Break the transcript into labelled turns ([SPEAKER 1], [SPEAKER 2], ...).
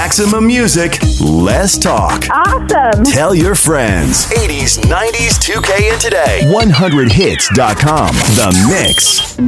[SPEAKER 1] Maximum music, less talk.
[SPEAKER 2] Awesome.
[SPEAKER 1] Tell your friends. 80s, 90s, 2K, and today. 100hits.com. The Mix.